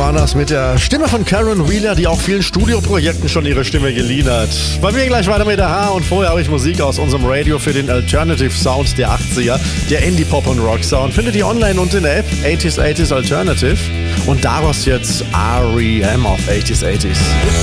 waren das mit der Stimme von Karen Wheeler, die auch vielen Studioprojekten schon ihre Stimme geliehen hat. Bei mir gleich weiter mit der H und vorher habe ich Musik aus unserem Radio für den Alternative Sound der 80er, der Indie-Pop und Rock-Sound. Findet ihr online und in der App 80s Alternative und daraus jetzt R.E.M. auf 80s.